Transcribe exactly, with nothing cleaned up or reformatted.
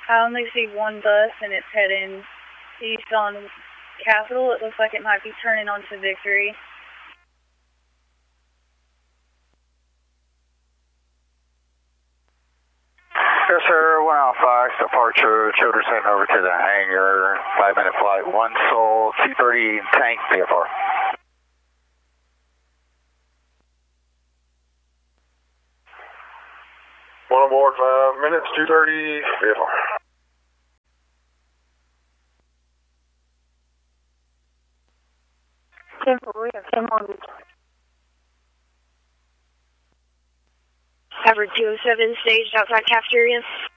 I only see one bus, and it's heading east on Capitol. It looks like it might be turning onto Victory. Yes, sir. One out five, departure. Children's heading over to the hangar. Five minute flight. One Soul, two thirty tank, V F R. One on board, five minutes, two thirty, V F R. ten four, we have ten Long Beach. Average two oh seven staged outside cafeteria.